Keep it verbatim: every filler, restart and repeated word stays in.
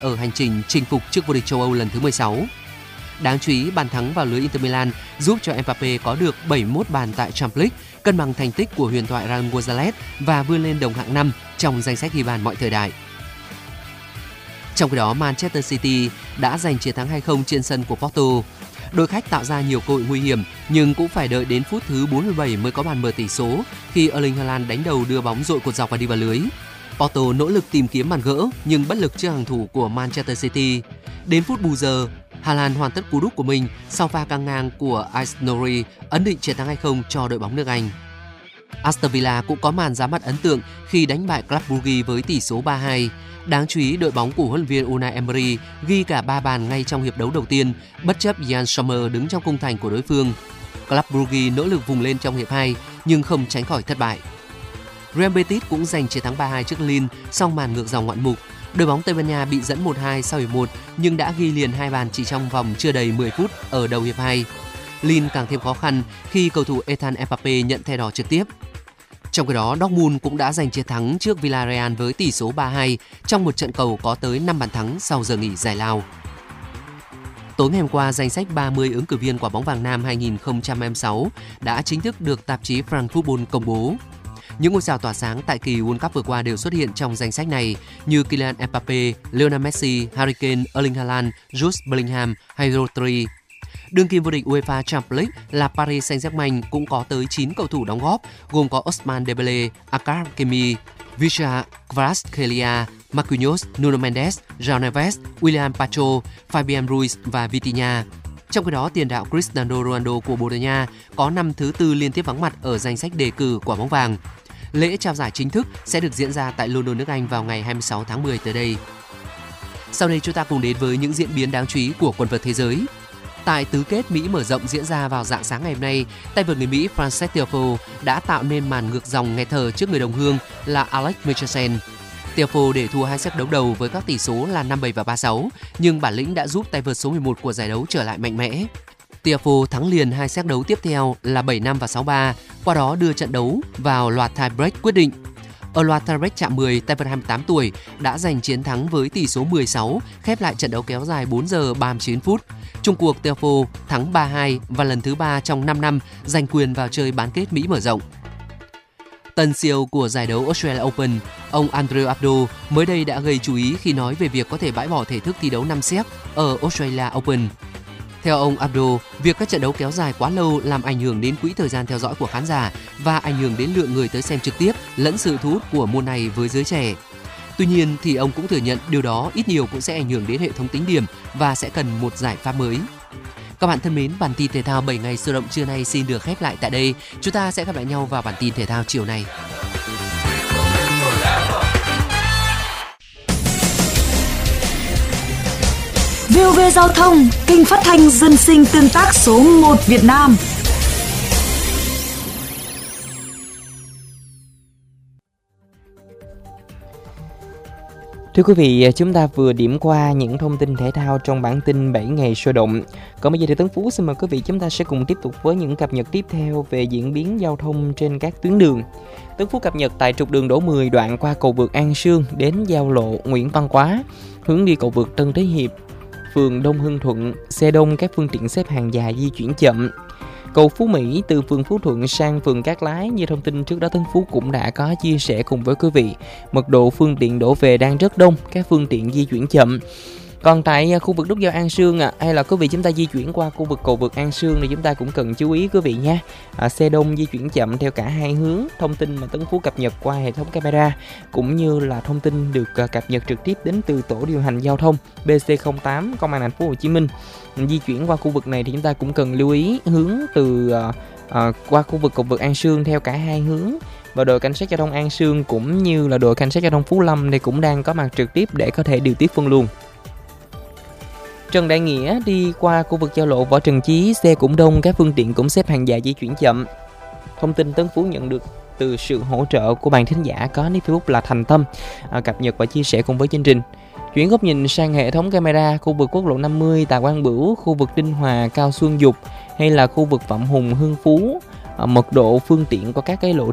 ở hành trình chinh phục chức vô địch châu Âu lần thứ mười sáu. Đáng chú ý, bàn thắng vào lưới Inter Milan giúp cho Mbappé có được bảy mươi mốt bàn tại Champions League, cân bằng thành tích của huyền thoại Raul Gonzalez và vươn lên đồng hạng năm trong danh sách ghi bàn mọi thời đại. Trong khi đó, Manchester City đã giành chiến thắng hai không trên sân của Porto. Đội khách tạo ra nhiều cơ hội nguy hiểm nhưng cũng phải đợi đến phút thứ bốn mươi bảy mới có bàn mở tỷ số khi Erling Haaland đánh đầu đưa bóng dội cột dọc và đi vào lưới. Porto nỗ lực tìm kiếm bàn gỡ nhưng bất lực trước hàng thủ của Manchester City. Đến phút bù giờ, Haaland hoàn tất cú đúp của mình sau pha căng ngang của Aït-Nouri ấn định chiến thắng hai không cho đội bóng nước Anh. Aston Villa cũng có màn ra mắt ấn tượng khi đánh bại Club Brugge với tỷ số ba hai. Đáng chú ý, đội bóng của huấn luyện viên Unai Emery ghi cả ba bàn ngay trong hiệp đấu đầu tiên, bất chấp Yann Sommer đứng trong khung thành của đối phương. Club Brugge nỗ lực vùng lên trong hiệp hai nhưng không tránh khỏi thất bại. Real Betis cũng giành chiến thắng ba hai trước Lille sau màn ngược dòng ngoạn mục. Đội bóng Tây Ban Nha bị dẫn một hai sau hiệp một nhưng đã ghi liền hai bàn chỉ trong vòng chưa đầy mười phút ở đầu hiệp hai. Lille càng thêm khó khăn khi cầu thủ Ethan Mbappé nhận thẻ đỏ trực tiếp. Trong khi đó, Dortmund cũng đã giành chiến thắng trước Villarreal với tỷ số ba hai trong một trận cầu có tới năm bàn thắng sau giờ nghỉ giải lao. Tối ngày hôm qua, danh sách ba mươi ứng cử viên quả bóng vàng nam hai không hai sáu đã chính thức được tạp chí France Football công bố. Những ngôi sao tỏa sáng tại kỳ World Cup vừa qua đều xuất hiện trong danh sách này như Kylian Mbappé, Lionel Messi, Harry Kane, Erling Haaland, Jude Bellingham hay Rodri. Đương kim vô địch UEFA Champions League là Paris Saint-Germain cũng có tới chín cầu thủ đóng góp, gồm có Ousmane Dembélé, Achraf Hakimi, Vicha Kvaratskhelia, Marquinhos, Nuno Mendes, João Neves, William Pacho, Fabian Ruiz và Vitinha. Trong khi đó, tiền đạo Cristiano Ronaldo của Bồ Đào Nha có năm thứ tư liên tiếp vắng mặt ở danh sách đề cử quả bóng vàng. Lễ trao giải chính thức sẽ được diễn ra tại London, nước Anh vào ngày hai mươi sáu tháng mười tới đây. Sau đây chúng ta cùng đến với những diễn biến đáng chú ý của quần vợt thế giới. Tại tứ kết Mỹ mở rộng diễn ra vào rạng sáng ngày hôm nay, tay vợt người Mỹ Frances Tiafoe đã tạo nên màn ngược dòng nghẹt thở trước người đồng hương là Alex Michelsen. Tiafoe để thua hai set đấu đầu với các tỷ số là năm bảy và ba sáu, nhưng bản lĩnh đã giúp tay vợt số mười một của giải đấu trở lại mạnh mẽ. Tiafoe thắng liền hai set đấu tiếp theo là bảy năm và sáu ba, qua đó đưa trận đấu vào loạt tie break quyết định. Ở loạt tie break chạm mười, tay vợt hai mươi tám tuổi đã giành chiến thắng với tỷ số mười sáu, khép lại trận đấu kéo dài bốn giờ ba mươi chín phút. Chung cuộc, Tiafoe thắng ba hai và lần thứ ba trong năm năm giành quyền vào chơi bán kết Mỹ mở rộng. Tân siêu của giải đấu Australia Open, ông Andrew Abdo mới đây đã gây chú ý khi nói về việc có thể bãi bỏ thể thức thi đấu năm set ở Australia Open. Theo ông Abdo, việc các trận đấu kéo dài quá lâu làm ảnh hưởng đến quỹ thời gian theo dõi của khán giả và ảnh hưởng đến lượng người tới xem trực tiếp lẫn sự thu hút của môn này với giới trẻ. Tuy nhiên thì ông cũng thừa nhận điều đó ít nhiều cũng sẽ ảnh hưởng đến hệ thống tính điểm và sẽ cần một giải pháp mới. Các bạn thân mến, bản tin thể thao bảy ngày sôi động trưa nay xin được khép lại tại đây. Chúng ta sẽ gặp lại nhau vào bản tin thể thao chiều nay. vê o vê Giao thông, kênh phát thanh dân sinh tương tác số một Việt Nam. Thưa quý vị, chúng ta vừa điểm qua những thông tin thể thao trong bản tin bảy ngày sôi động. Còn bây giờ thì Tấn Phú xin mời quý vị chúng ta sẽ cùng tiếp tục với những cập nhật tiếp theo về diễn biến giao thông trên các tuyến đường. Tấn Phú cập nhật tại trục đường Đỗ mười đoạn qua cầu vượt An Sương đến giao lộ Nguyễn Văn Quá, hướng đi cầu vượt Tân Thế Hiệp, phường Đông Hưng Thuận, xe đông các phương tiện xếp hàng dài di chuyển chậm. Cầu Phú Mỹ từ phường Phú Thuận sang phường Cát Lái, như thông tin trước đó Tấn Phú cũng đã có chia sẻ cùng với quý vị. Mật độ phương tiện đổ về đang rất đông, các phương tiện di chuyển chậm. Còn tại khu vực nút giao An Sương à, hay là quý vị chúng ta di chuyển qua khu vực cầu vượt An Sương thì chúng ta cũng cần chú ý quý vị nha. À, xe đông di chuyển chậm theo cả hai hướng. Thông tin mà Tấn Phú cập nhật qua hệ thống camera cũng như là thông tin được cập nhật trực tiếp đến từ tổ điều hành giao thông B C không tám Công an thành phố Hồ Chí Minh. Di chuyển qua khu vực này thì chúng ta cũng cần lưu ý hướng từ uh, uh, qua khu vực cầu vượt An Sương theo cả hai hướng. Và đội cảnh sát giao thông An Sương cũng như là đội cảnh sát giao thông Phú Lâm thì cũng đang có mặt trực tiếp để có thể điều tiết phân luồng. Trần Đại Nghĩa đi qua khu vực giao lộ Võ Trần Chí, xe cũng đông, các phương tiện cũng xếp hàng dài di chuyển chậm. Thông tin Tấn Phú nhận được từ sự hỗ trợ của bạn thính giả có nick Facebook là Thành Tâm, à, cập nhật và chia sẻ cùng với chương trình. Chuyển góc nhìn sang hệ thống camera khu vực quốc lộ năm mươi, Tạ Quang Bửu, khu vực Ninh Hòa, Cao Xuân Dục hay là khu vực Phạm Hùng, Hưng Phú, à, mật độ phương tiện có các cái lộ